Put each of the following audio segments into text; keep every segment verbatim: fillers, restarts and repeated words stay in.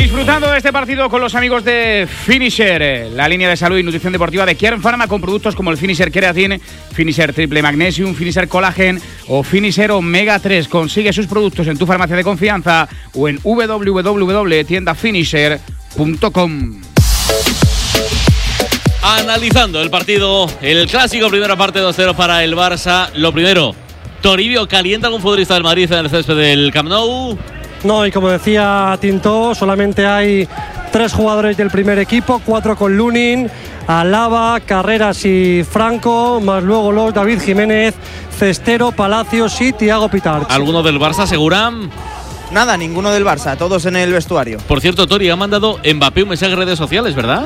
Disfrutando de este partido con los amigos de Finisher, la línea de salud y nutrición deportiva de Kern Pharma, con productos como el Finisher Creatine, Finisher Triple Magnesium, Finisher Collagen o Finisher Omega tres. Consigue sus productos en tu farmacia de confianza o en w w w punto tienda finisher punto com. Analizando el partido, el clásico, primera parte dos cero para el Barça. Lo primero, Toribio, ¿calienta algún futbolista del Madrid en el césped del Camp Nou? No, y como decía Tinto, solamente hay tres jugadores del primer equipo, cuatro con Lunin, Alaba, Carreras y Franco, más luego los David Jiménez, Cestero, Palacios y Thiago Pitarch. ¿Alguno del Barça, segura? Nada, ninguno del Barça, todos en el vestuario. Por cierto, Tori, ha mandado Mbappé un mensaje en redes sociales, ¿verdad?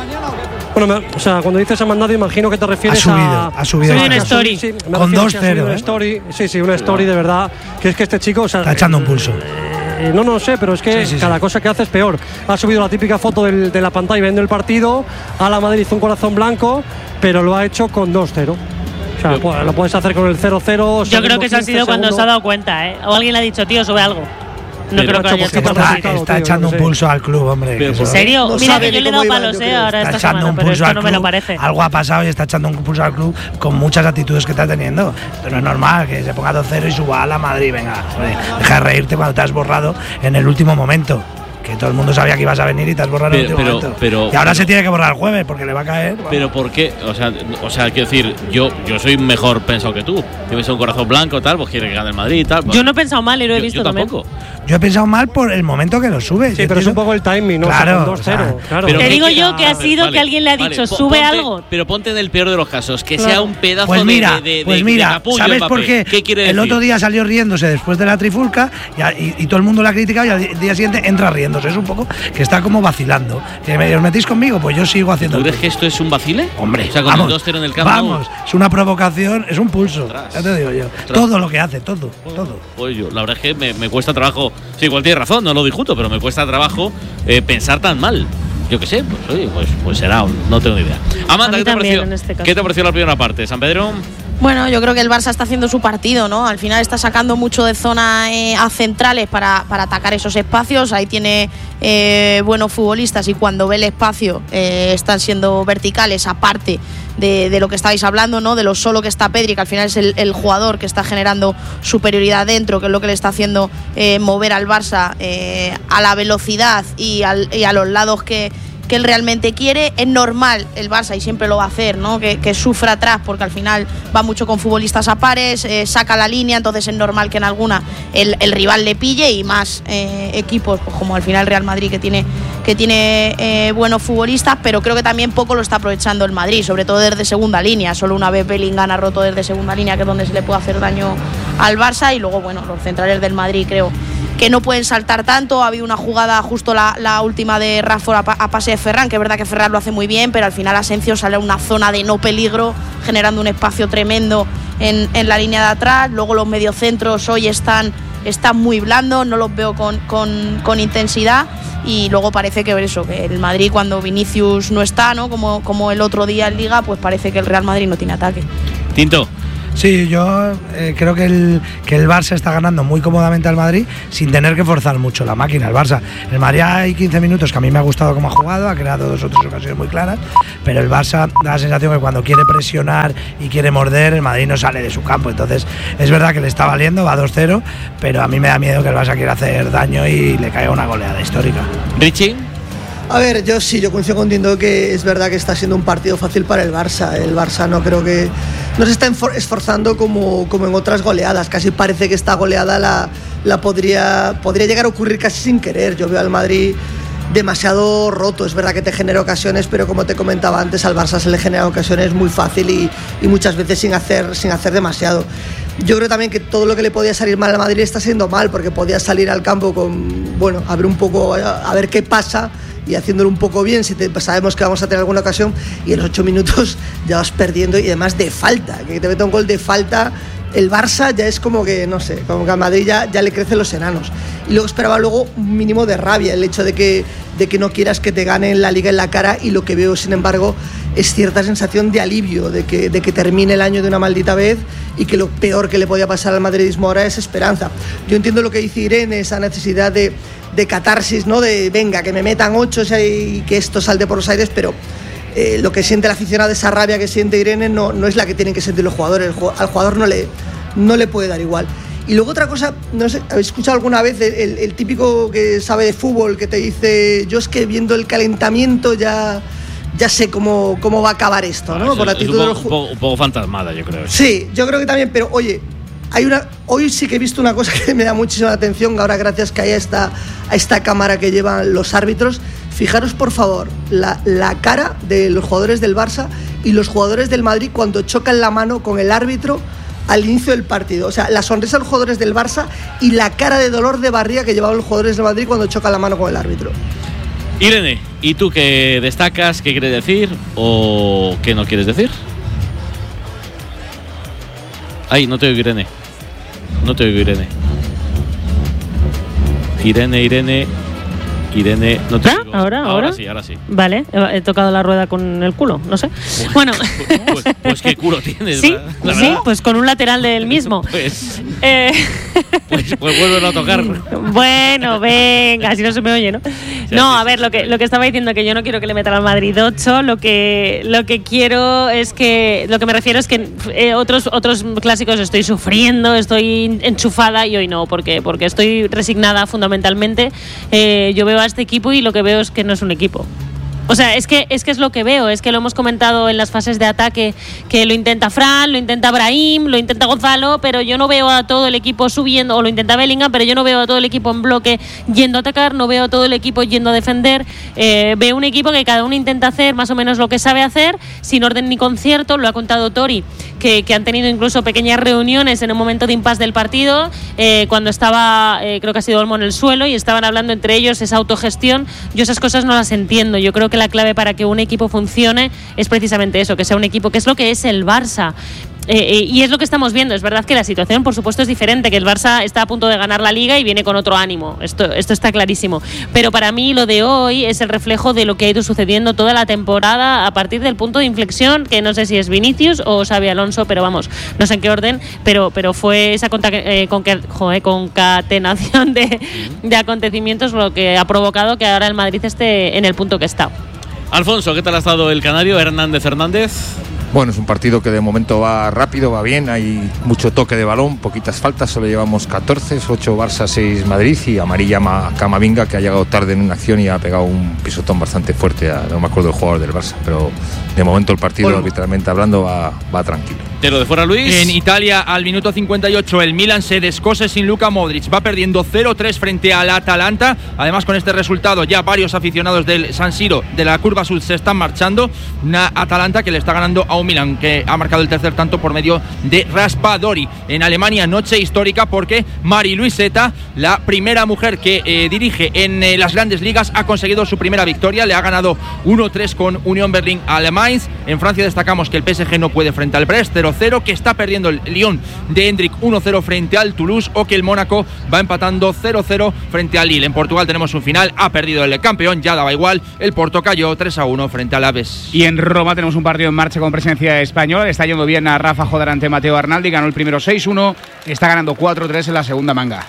Bueno, o sea, cuando dices ha mandado, imagino que te refieres ha subido, a… Ha subido, ha subido. Una story. Sí, con dos cero, ¿eh? Story, sí, sí, una story de verdad. Que es que este chico… O sea, está echando un pulso. Eh, no, no sé, pero es que sí, sí, cada sí. cosa que hace es peor. Ha subido la típica foto del, de la pantalla viendo el partido. A la Madrid hizo un corazón blanco, pero lo ha hecho con dos cero. O sea, pues, lo puedes hacer con el cero cero. Yo creo que eso ha sido cuando se ha dado cuenta, ¿eh? O alguien le ha dicho, tío, sube algo. No pero creo que haya está, está, está, está echando un pulso al club, hombre. Pero, ¿en serio? No Mira que yo le he dado palos eh, ahora está esta echando semana, un pero pulso esto al no club. me lo parece. Algo ha pasado y está echando un pulso al club con muchas actitudes que está teniendo. Pero es normal que se ponga dos cero y suba a la Madrid. Venga, hombre, deja de reírte cuando te has borrado en el último momento. Que todo el mundo sabía que ibas a venir y te has borrado en el último pero, momento. Pero, y ahora pero, se tiene que borrar el jueves porque le va a caer. Bueno. Pero ¿por qué? O sea, o sea, quiero decir, yo, yo soy mejor pensado que tú. Tienes un corazón blanco, tal, pues quiere que gane el Madrid y tal. Pues, yo no he pensado mal y lo he yo, visto yo también. Tampoco. Yo he pensado mal por el momento que lo subes. Sí, pero es un poco el timing, ¿no? Claro, dos cero. O sea, claro. Te digo yo ah, que ha sido vale, que alguien le ha vale, dicho, po- sube ponte, algo. Pero ponte en el peor de los casos, que claro. sea un pedazo pues mira, de, de, de, pues mira, de capullo, ¿sabes Mbappé? por qué? ¿Qué quiere el decir? otro día salió riéndose después de la trifulca y, y, y todo el mundo la ha criticado y al día siguiente entra riéndose. Es un poco que está como vacilando. ¿Que me, os metéis conmigo? Pues yo sigo haciendo. ¿Tú crees que esto es un vacile? Hombre, o sea, con vamos, el dos cero en el campo. Vamos, es una provocación, es un pulso. Ostras. Ya te digo yo. Ostras. Todo lo que hace, todo, todo. Pues yo, la verdad es que me, me cuesta trabajo. Sí, igual tiene razón, no lo discuto, pero me cuesta trabajo eh, pensar tan mal. Yo qué sé, pues oye, pues, pues será, no tengo ni idea. Amanda, ¿qué te, también, pareció, este ¿qué te pareció la primera parte? ¿San Pedro? Bueno, yo creo que el Barça está haciendo su partido, ¿no? Al final está sacando mucho de zona eh, a centrales para, para atacar esos espacios. Ahí tiene eh, buenos futbolistas y cuando ve el espacio eh, están siendo verticales, aparte de, de lo que estáis hablando, ¿no? De lo solo que está Pedri, que al final es el, el jugador que está generando superioridad dentro, que es lo que le está haciendo eh, mover al Barça eh, a la velocidad y, al, y a los lados que que él realmente quiere. Es normal el Barça, y siempre lo va a hacer, ¿no? que, que sufra atrás, porque al final va mucho con futbolistas a pares, eh, saca la línea, entonces es normal que en alguna el, el rival le pille, y más eh, equipos pues como al final Real Madrid, que tiene, que tiene eh, buenos futbolistas, pero creo que también poco lo está aprovechando el Madrid, sobre todo desde segunda línea. Solo una vez Bellingham ha roto desde segunda línea, que es donde se le puede hacer daño al Barça, y luego bueno, los centrales del Madrid creo que no pueden saltar tanto. Ha habido una jugada justo la, la última de Rashford a, a pase de Ferran, que es verdad que Ferran lo hace muy bien, pero al final Asensio sale a una zona de no peligro, generando un espacio tremendo en, en la línea de atrás. Luego los mediocentros hoy están, están muy blandos, no los veo con, con, con intensidad, y luego parece que eso, que el Madrid, cuando Vinicius no está, ¿no? Como, como el otro día en Liga, pues parece que el Real Madrid no tiene ataque. Tinto. Sí, yo eh, creo que el, que el Barça está ganando muy cómodamente al Madrid sin tener que forzar mucho la máquina. El Barça, el Madrid hay quince minutos que a mí me ha gustado cómo ha jugado, ha creado dos o tres ocasiones muy claras, pero el Barça da la sensación que cuando quiere presionar y quiere morder, el Madrid no sale de su campo. Entonces es verdad que le está valiendo, va dos cero, pero a mí me da miedo que el Barça quiera hacer daño y le caiga una goleada histórica. Richie. A ver, yo sí, yo coincido con Tinto que es verdad que está siendo un partido fácil para el Barça. El Barça no creo que… no se está esforzando como, como en otras goleadas. Casi parece que esta goleada la, la podría, podría llegar a ocurrir casi sin querer. Yo veo al Madrid demasiado roto. Es verdad que te genera ocasiones, pero como te comentaba antes, al Barça se le generan ocasiones muy fácil y, y muchas veces sin hacer, sin hacer demasiado. Yo creo también que todo lo que le podía salir mal al Madrid está siendo mal, porque podía salir al campo con, bueno, a ver un poco, a ver qué pasa, y haciéndolo un poco bien, si te, pues sabemos que vamos a tener alguna ocasión, y en los ocho minutos ya vas perdiendo, y además de falta, que te meta un gol de falta. El Barça ya es como que, no sé, como que a Madrid ya, ya le crecen los enanos. Y luego esperaba luego un mínimo de rabia, el hecho de que, de que no quieras que te ganen la Liga en la cara, y lo que veo, sin embargo, es cierta sensación de alivio, de que, de que termine el año de una maldita vez, y que lo peor que le podía pasar al madridismo ahora es esperanza. Yo entiendo lo que dice Irene, esa necesidad de, de catarsis, ¿no? De venga, que me metan ocho o sea, y que esto salte por los aires, pero eh, lo que siente el aficionado, esa rabia que siente Irene, no, no es la que tienen que sentir los jugadores. El, al jugador no le, no le puede dar igual. Y luego otra cosa, no sé, ¿habéis escuchado alguna vez el, el, el típico que sabe de fútbol que te dice, yo es que viendo el calentamiento ya, ya sé cómo, cómo va a acabar esto, ¿no? Ah, por la actitud es un, de poco, los un, poco, un poco fantasmada, yo creo. Sí, yo creo que también, pero oye, hay una, hoy sí que he visto una cosa que me da muchísima atención, ahora gracias que hay a esta, a esta cámara que llevan los árbitros. Fijaros, por favor, la, la cara de los jugadores del Barça y los jugadores del Madrid cuando chocan la mano con el árbitro al inicio del partido. O sea, la sonrisa de los jugadores del Barça y la cara de dolor de barriga que llevaban los jugadores del Madrid cuando chocan la mano con el árbitro. Irene, ¿y tú qué destacas? ¿Qué quieres decir o qué no quieres decir? Ay, no te oigo, Irene. No te oigo, Irene. Irene, Irene... Irene, no te ¿Ah? digo. ¿Ahora? ¿Ahora? Ahora sí, ahora sí. Vale, he tocado la rueda con el culo, no sé. Bueno. Pues, pues qué culo tienes. Sí, la, la sí, pues con un lateral del mismo. Pues, eh. pues, pues vuelven a tocar. Bueno, venga, así no se me oye, ¿no? Sí, no, sí, a ver, sí, lo que, lo que estaba diciendo, que yo no quiero que le metan al Madrid ocho, lo que, lo que quiero es que, lo que me refiero es que eh, otros, otros clásicos estoy sufriendo, estoy enchufada y hoy no, porque, porque estoy resignada fundamentalmente. Eh, yo veo a este equipo y lo que veo es que no es un equipo. O sea, es que, es que es lo que veo, es que lo hemos comentado en las fases de ataque, que lo intenta Fran, lo intenta Brahim, lo intenta Gonzalo, pero yo no veo a todo el equipo subiendo, o lo intenta Bellingham, pero yo no veo a todo el equipo en bloque yendo a atacar, no veo a todo el equipo yendo a defender. Eh, veo un equipo que cada uno intenta hacer más o menos lo que sabe hacer, sin orden ni concierto. Lo ha contado Tori, que, que han tenido incluso pequeñas reuniones en un momento de impasse del partido, eh, cuando estaba, eh, creo que ha sido Olmo en el suelo, y estaban hablando entre ellos esa autogestión. Yo esas cosas no las entiendo. Yo creo que la clave para que un equipo funcione es precisamente eso, que sea un equipo, que es lo que es el Barça. Eh, eh, y es lo que estamos viendo. Es verdad que la situación, por supuesto, es diferente, que el Barça está a punto de ganar la Liga y viene con otro ánimo. Esto, esto está clarísimo. Pero para mí lo de hoy es el reflejo de lo que ha ido sucediendo toda la temporada a partir del punto de inflexión, que no sé si es Vinicius o Xabi Alonso, pero vamos, no sé en qué orden, pero, pero fue esa conta, eh, con, joder, concatenación de, de acontecimientos lo que ha provocado que ahora el Madrid esté en el punto que está. Alfonso, ¿qué tal ha estado el canario Hernández Hernández? Bueno, es un partido que de momento va rápido, va bien, hay mucho toque de balón, poquitas faltas, solo llevamos catorce, ocho Barça, seis Madrid, y amarilla Camavinga, que ha llegado tarde en una acción y ha pegado un pisotón bastante fuerte a, no me acuerdo del jugador del Barça, pero de momento el partido, bueno, arbitralmente hablando, va, va tranquilo. De lo de fuera, Luis. En Italia, al minuto cincuenta y ocho, el Milan se descose sin Luka Modric. Va perdiendo cero tres frente al Atalanta. Además, con este resultado, ya varios aficionados del San Siro, de la curva sur, se están marchando. Una Atalanta que le está ganando a un Milan, que ha marcado el tercer tanto por medio de Raspadori. En Alemania, noche histórica, porque Mari Luiseta, la primera mujer que eh, dirige en eh, las grandes ligas, ha conseguido su primera victoria. Le ha ganado uno tres con Unión Berlín al Mainz. En Francia destacamos que el P S G no puede frente al Brest, cero cero, que está perdiendo el Lyon de Hendrik uno cero frente al Toulouse, o que el Mónaco va empatando cero cero frente al Lille. En Portugal tenemos un final, ha perdido el campeón, ya daba igual, el Porto cayó tres a uno frente al Aves. Y en Roma tenemos un partido en marcha con presencia española. Está yendo bien a Rafa Jodar ante Mateo Arnaldi, ganó el primero seis uno, está ganando cuatro tres en la segunda manga.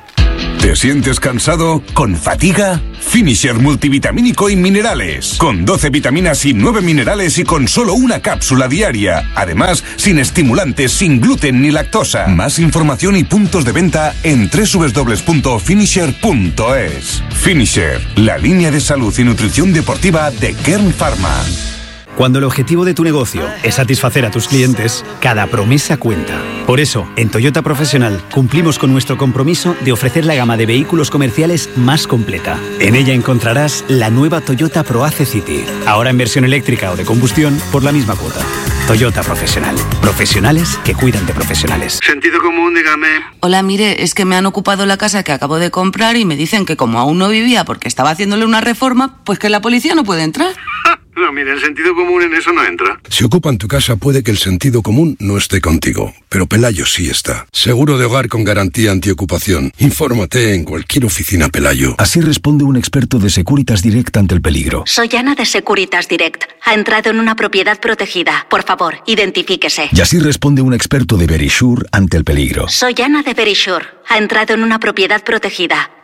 ¿Te sientes cansado? ¿Con fatiga? Finisher multivitamínico y minerales. Con doce vitaminas y nueve minerales y con solo una cápsula diaria. Además, sin estimulantes, sin gluten ni lactosa. Más información y puntos de venta en doble u doble u doble u punto finisher punto es. Finisher, la línea de salud y nutrición deportiva de Kern Pharma. Cuando el objetivo de tu negocio es satisfacer a tus clientes, cada promesa cuenta. Por eso, en Toyota Profesional cumplimos con nuestro compromiso de ofrecer la gama de vehículos comerciales más completa. En ella encontrarás la nueva Toyota ProAce City, ahora en versión eléctrica o de combustión por la misma cuota. Toyota Profesional. Profesionales que cuidan de profesionales. Sentido común, dígame. Hola, mire, es que me han ocupado la casa que acabo de comprar y me dicen que como aún no vivía porque estaba haciéndole una reforma, pues que la policía no puede entrar. No, mire, el sentido común en eso no entra. Si ocupan tu casa puede que el sentido común no esté contigo, pero Pelayo sí está. Seguro de hogar con garantía antiocupación. Infórmate en cualquier oficina Pelayo. Así responde un experto de Securitas Direct ante el peligro. Soy Ana de Securitas Direct. Ha entrado en una propiedad protegida. Por favor, identifíquese. Y así responde un experto de Verisure ante el peligro. Soy Ana de Verisure. Ha entrado en una propiedad protegida.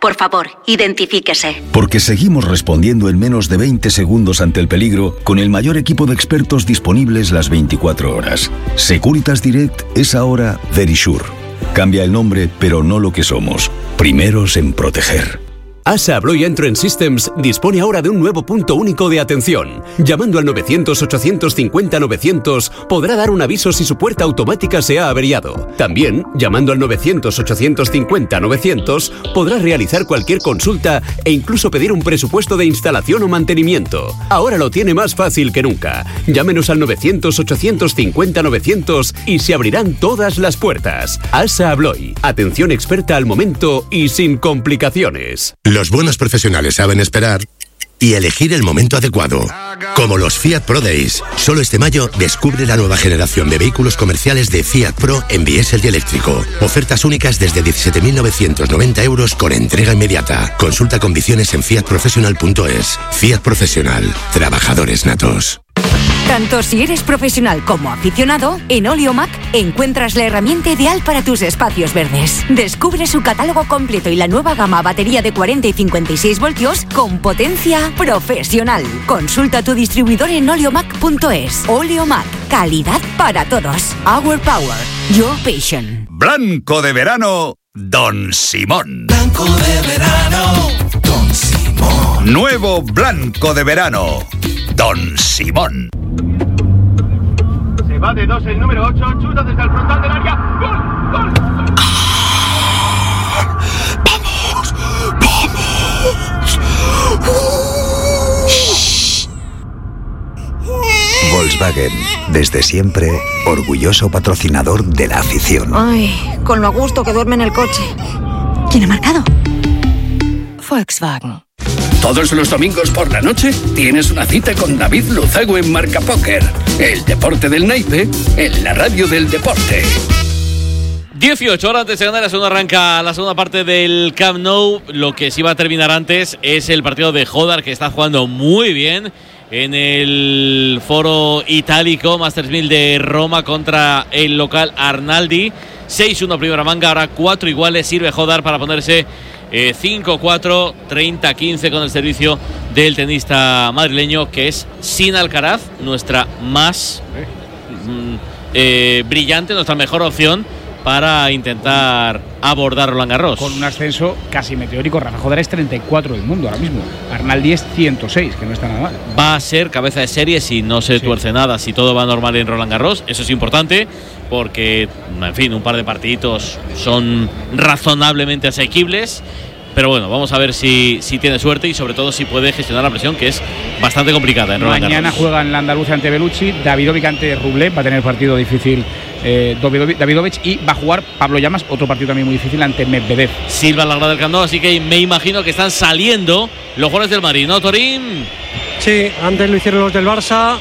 Por favor, identifíquese. Porque seguimos respondiendo en menos de veinte segundos ante el peligro con el mayor equipo de expertos disponibles las veinticuatro horas. Securitas Direct es ahora Verisure. Cambia el nombre, pero no lo que somos. Primeros en proteger. ASA Abloy Entrance Systems dispone ahora de un nuevo punto único de atención. Llamando al novecientos, ochocientos cincuenta, novecientos podrá dar un aviso si su puerta automática se ha averiado. También, llamando al novecientos, ochocientos cincuenta, novecientos podrá realizar cualquier consulta e incluso pedir un presupuesto de instalación o mantenimiento. Ahora lo tiene más fácil que nunca. Llámenos al novecientos, ochocientos cincuenta, novecientos y se abrirán todas las puertas. ASA Abloy. Atención experta al momento y sin complicaciones. Los buenos profesionales saben esperar y elegir el momento adecuado. Como los Fiat Pro Days. Solo este mayo descubre la nueva generación de vehículos comerciales de Fiat Pro en diésel y eléctrico. Ofertas únicas desde diecisiete mil novecientos noventa euros con entrega inmediata. Consulta condiciones en fiat professional punto es. Fiat Profesional. Trabajadores natos. Tanto si eres profesional como aficionado, en Oleomac encuentras la herramienta ideal para tus espacios verdes. Descubre su catálogo completo y la nueva gama batería de cuarenta y cincuenta y seis voltios con potencia profesional. Consulta a tu distribuidor en oleomac punto es. Oleomac, calidad para todos. Our power, your passion. Blanco de verano, Don Simón. Blanco de verano, Don Simón. Nuevo Blanco de verano, Don Simón. Se va de dos el número ocho, chuta desde el frontal del área. ¡Gol! ¡Gol! ¡Vamos! ¡Vamos! Volkswagen, desde siempre, orgulloso patrocinador de la afición. Ay, con lo a gusto que duerme en el coche. ¿Quién ha marcado? Volkswagen. Todos los domingos por la noche tienes una cita con David Luzago en Marca Póker. El deporte del naipe en la radio del deporte. dieciocho horas antes de ganar la segunda arranca la segunda parte del Camp Nou. Lo que sí va a terminar antes es el partido de Jodar, que está jugando muy bien en el foro itálico Masters mil de Roma contra el local Arnaldi. seis uno primera manga, ahora cuatro iguales. Sirve Jodar para ponerse Eh, cinco cuatro, treinta quince con el servicio del tenista madrileño, que es sin Alcaraz, nuestra más mm, eh, brillante, nuestra mejor opción para intentar abordar Roland Garros. Con un ascenso casi meteórico. Rafa Jodar es treinta y cuatro del mundo ahora mismo. Arnaldi es ciento seis, que no está nada mal. Va a ser cabeza de serie si no se sí. tuerce nada, si todo va normal en Roland Garros. Eso es importante porque, en fin, un par de partiditos son razonablemente asequibles. Pero bueno, vamos a ver si, si tiene suerte y sobre todo si puede gestionar la presión, que es bastante complicada en Roland Garros. Mañana juega en la Andalucía ante Bellucci, Davidovic ante Rublev, va a tener partido difícil eh, Davidovic, y va a jugar Pablo Llamas, otro partido también muy difícil ante Medvedev. Silva la grada del Camp Nou, así que me imagino que están saliendo los jugadores del Madrid, ¿no, Torín? Sí, antes lo hicieron los del Barça.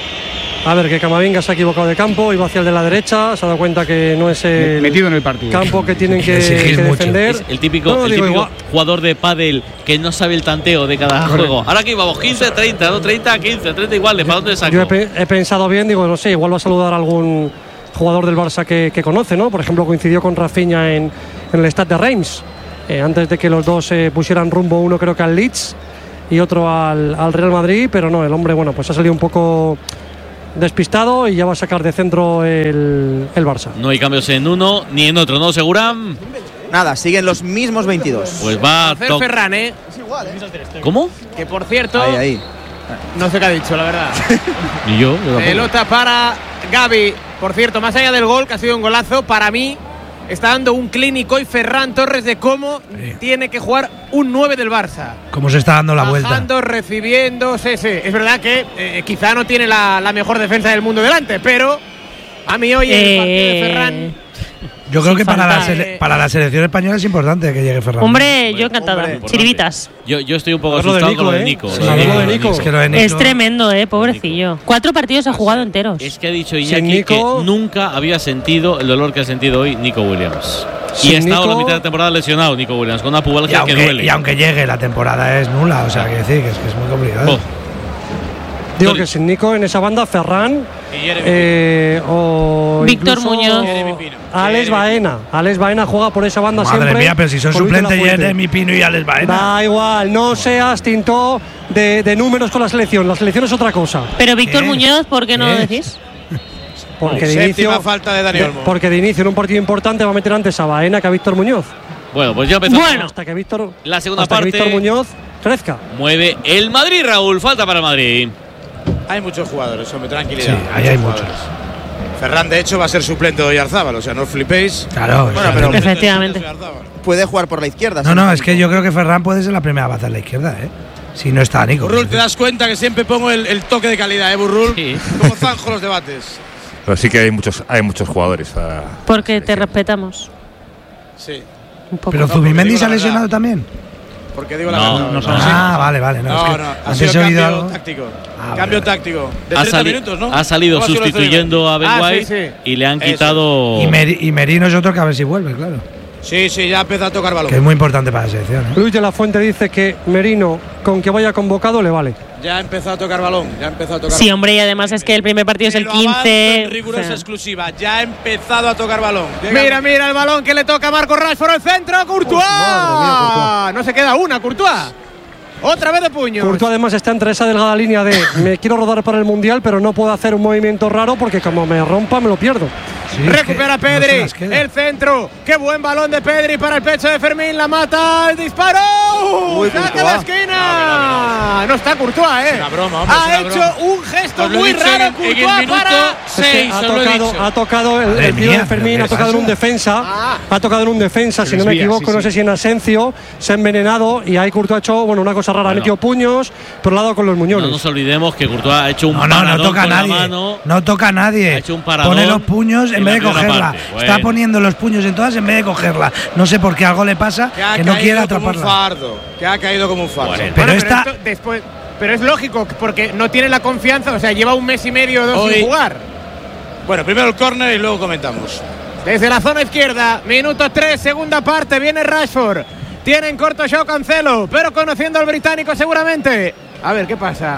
A ver, que Camavinga se ha equivocado de campo, iba hacia el de la derecha, se ha dado cuenta que no es el metido en el partido campo que tienen que, que defender. Es el típico, no, el típico jugador de pádel que no sabe el tanteo de cada Correcto. juego. Ahora aquí vamos, quince, treinta, no treinta, quince, treinta iguales, ¿para dónde saco? Yo he, pe he pensado bien, digo, no sé, igual va a saludar a algún jugador del Barça que, que conoce, ¿no? Por ejemplo, coincidió con Rafinha en, en el Stade de Reims, eh, antes de que los dos se eh, pusieran rumbo, uno creo que al Leeds y otro al, al Real Madrid, pero no, el hombre, bueno, pues ha salido un poco despistado y ya va a sacar de centro el, el Barça. No hay cambios en uno ni en otro, ¿no, Seguram? Nada, siguen los mismos veintidós. Pues va a hacer Ferran, ¿eh? Es igual, ¿eh? ¿Cómo? Que por cierto, ahí, ahí. No sé qué ha dicho, la verdad. ¿Y yo? yo Pelota para Gavi. Por cierto, más allá del gol, que ha sido un golazo, para mí está dando un clínico y Ferran Torres de cómo sí. tiene que jugar un nueve del Barça. Cómo se está dando la vuelta. Bajando, recibiendo, sí, sí. Es verdad que eh, quizá no tiene la, la mejor defensa del mundo delante, pero a mí hoy eh... el partido de Ferran... Yo creo que para la, sele para la selección española es importante que llegue Ferran. Hombre, yo encantada. Chiribitas. Yo, yo estoy un poco asustado Nico, con lo de ¿eh? Nico. Sí, lo de Nico. De Nico. Es, que lo de Nico. Es tremendo, eh, pobrecillo. Cuatro partidos ha jugado enteros. Es que ha dicho Iñaki Nico, que nunca había sentido el dolor que ha sentido hoy Nico Williams. Y ha estado Nico, la mitad de temporada lesionado Nico Williams, con una pubalgia aunque, que duele. Y aunque llegue, la temporada es nula, o sea, que decir que es, que es muy complicado. Oh. Digo que sin Nico en esa banda, Ferran eh, o Víctor Muñoz, Alex Baena. Alex Baena juega por esa banda Madre siempre. Madre mía, pero si son suplentes Jeremy Pino y Alex Baena. Da igual, no seas Tintó de, de números con la selección. La selección es otra cosa. Pero Víctor Muñoz, ¿por qué no lo decís? Porque de inicio, falta de Dani Olmo. Porque de inicio en un partido importante va a meter antes a Baena que a Víctor Muñoz. Bueno, pues ya empezamos. Bueno, hasta que Víctor, la segunda hasta parte. Que Víctor Muñoz crezca. Mueve el Madrid, Raúl. Falta para el Madrid. Hay muchos jugadores, hombre, tranquilidad. Sí, ahí hay muchos. Ferran, de hecho, va a ser suplente de Oyarzábal, o sea, no os flipéis. Claro, bueno, pero efectivamente. Puede jugar por la izquierda. No, no, es que yo creo que Ferran puede ser la primera baza en la izquierda, ¿eh? Si no está Nico. Burrul, te das cuenta que siempre pongo el, el toque de calidad, ¿eh, Burrul? Sí. Como zanjo los debates. Pero sí que hay muchos, hay muchos jugadores. A... Porque te respetamos. Sí. Un poco. Pero Zubimendi se ha lesionado también. Porque digo la no, verdad. No, no, ah, vale, vale. No, no, es que no ha sido cambio algo. táctico. Ah, cambio vale. táctico. De ha treinta sali minutos, ¿no? Ha salido ¿Cómo sustituyendo a Ben ah, White sí, sí. y le han Eso. quitado. Y, Mer y Merino es otro que a ver si vuelve, claro. Sí, sí, ya empieza a tocar balón. Que es muy importante para la selección, ¿eh? Luis de la Fuente dice que Merino, con que vaya convocado, le vale. Ya ha empezado a tocar balón. Ya ha empezado a tocar Sí, hombre, y además es que el primer partido es el quince. Rigurosa o sea. exclusiva. Ya ha empezado a tocar balón. Llega. Mira, mira el balón que le toca a Marco Rashford, el centro, Courtois. Mía, Courtois. No se queda una, Courtois. Otra vez de puño. Courtois además está entre esa delgada línea de me quiero rodar para el Mundial, pero no puedo hacer un movimiento raro porque como me rompa me lo pierdo. Sí, recupera es que Pedri, no el centro. Qué buen balón de Pedri para el pecho de Fermín. La mata, el disparo. Uy, ¡Saca de esquina! No, no está Courtois, ¿eh? Es una broma, hombre, ha es una hecho broma. un gesto Os lo muy he dicho raro en, Courtois en el minuto para… seis, ha, os lo he tocado, dicho. ha tocado el, el tiro de Fermín, ha tocado en un defensa. Ah. Ha tocado en un defensa, si no me desvía, equivoco, sí, no sí. sé si en Asencio. Se ha envenenado y ahí Courtois ha hecho bueno, una cosa rara. Bueno. Ha metido puños, pero lo ha dado con los muñones. No nos olvidemos que Courtois ha hecho un No, no, paradón no toca a con nadie. la mano. No toca a nadie. Ha hecho un paradón Pone los puños en en vez de la primera cogerla. parte. Bueno. Está poniendo los puños en todas en vez de cogerla. No sé por qué algo le pasa Que, ha que no quiere caído como un atraparla. fardo. Que ha caído como un fardo. Bueno, Pero Bueno, esta. esto después, pero es lógico porque no tiene la confianza, o sea, lleva un mes y medio o dos Hoy- sin jugar. Bueno, primero el córner y luego comentamos. Desde la zona izquierda, minuto tres, segunda parte, viene Rashford. Tiene en corto Joao Cancelo, pero conociendo al británico seguramente. A ver, ¿qué pasa?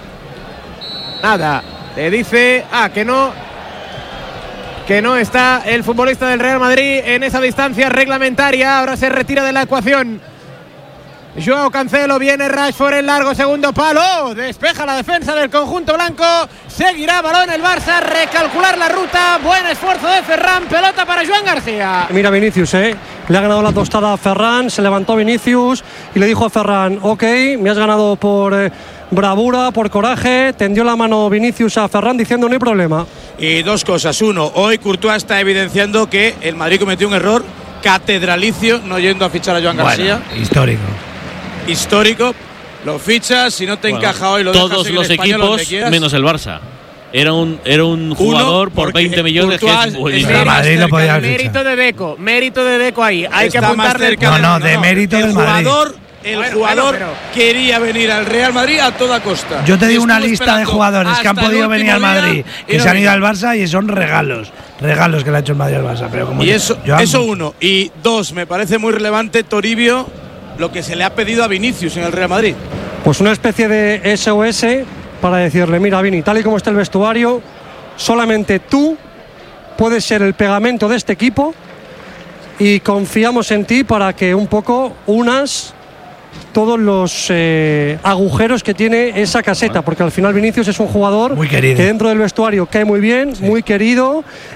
Nada, le dice, ah, que no, que no está el futbolista del Real Madrid en esa distancia reglamentaria. Ahora se retira de la ecuación. Joao Cancelo, viene Rashford en largo, segundo palo, despeja la defensa del conjunto blanco, seguirá balón el Barça, recalcular la ruta, buen esfuerzo de Ferran, pelota para Joan García. Mira Vinicius, ¿eh? Le ha ganado la tostada a Ferran, se levantó Vinicius y le dijo a Ferran, ok, me has ganado por eh, bravura, por coraje, tendió la mano Vinicius a Ferran diciendo no hay problema. Y dos cosas. Uno, hoy Courtois está evidenciando que el Madrid cometió un error catedralicio no yendo a fichar a Joan García. Bueno, histórico. Histórico. Lo fichas, si no te Bueno, encaja hoy lo dejas todos en los el español donde equipos quieras. menos el Barça. Era un, era un jugador por porque veinte millones que Courtois es buenísimo. El está más Madrid lo cerca podía del haber Mérito fichado. de Deco, mérito de Deco ahí, hay que Está más apuntarle el cerca No, no, de mérito el del Madrid. jugador, el Bueno, jugador bueno, quería venir al Real Madrid a toda costa. Yo te digo Y una estuvo lista de esperando jugadores que han hasta el podido venir al último día Madrid, y que no se han ido vino. al Barça y son regalos. Regalos que le ha hecho el Madrid al Barça. Pero como Y yo- eso, yo amo eso mucho. uno. Y dos, me parece muy relevante, Toribio, lo que se le ha pedido a Vinicius en el Real Madrid. Pues una especie de S O S para decirle, mira Vini, tal y como está el vestuario, solamente tú puedes ser el pegamento de este equipo y confiamos en ti para que un poco unas todos los eh, agujeros que tiene esa caseta, porque al final Vinicius es un jugador Muy querido. que dentro del vestuario cae muy bien, muy querido